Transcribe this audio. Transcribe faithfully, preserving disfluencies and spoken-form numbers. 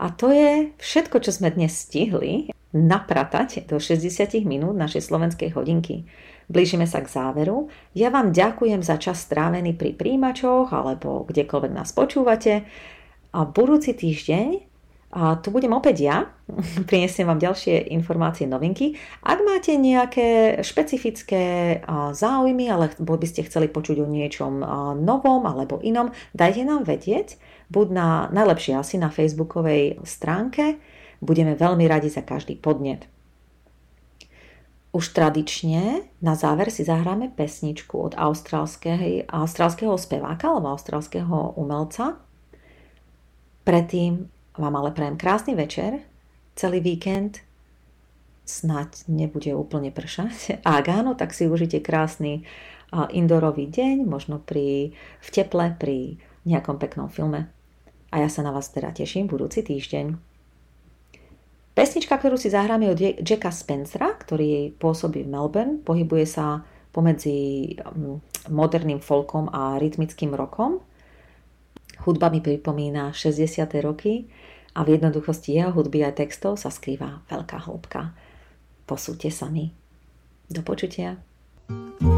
A to je všetko, čo sme dnes stihli napratať do šesťdesiat minút našej slovenskej hodinky. Blížime sa k záveru. Ja vám ďakujem za čas strávený pri príjimačoch alebo kdekoľvek nás počúvate. A budúci týždeň a tu budem opäť ja, prinesiem vám ďalšie informácie, novinky. Ak máte nejaké špecifické záujmy, alebo by ste chceli počuť o niečom novom alebo inom, dajte nám vedieť, buď na, najlepšie asi na facebookovej stránke. Budeme veľmi radi za každý podnet. Už tradične na záver si zahráme pesničku od austrálskeho speváka alebo austrálskeho umelca. Predtým vám ale prajem krásny večer, celý víkend, snáď nebude úplne pršať. A ak áno, tak si užite krásny indoorový deň, možno pri, v teple, pri nejakom peknom filme. A ja sa na vás teda teším budúci týždeň. Pesnička, ktorú si zahráme od Jacka Spencera, ktorý pôsobí v Melbourne, pohybuje sa pomedzi moderným folkom a rytmickým rockom. Hudba mi pripomína šesťdesiate roky a v jednoduchosti jeho hudby a textov sa skrýva veľká hĺbka. Posúďte sami. Do počutia.